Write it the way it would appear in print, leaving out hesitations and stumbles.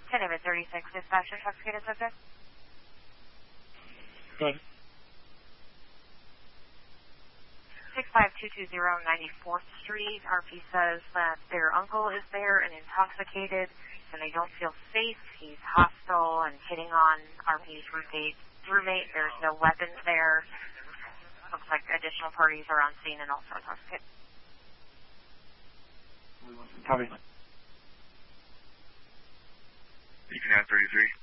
David 36, dispatch intoxicated subject. Go ahead. 65220 94th Street. RP says that their uncle is there and intoxicated, and they don't feel safe. He's hostile and hitting on RP's roommate. There's no weapons there. Looks like additional parties are on scene and also intoxicated. Copy. You can have 33.